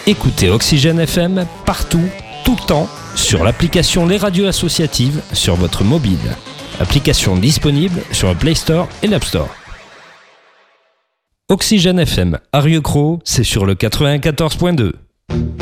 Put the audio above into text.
Écoutez Oxygène FM partout, tout le temps, sur l'application Les Radios Associatives sur votre mobile. Application disponible sur le Play Store et l'App Store. Oxygène FM, Arieux-Cros, c'est sur le 94.2.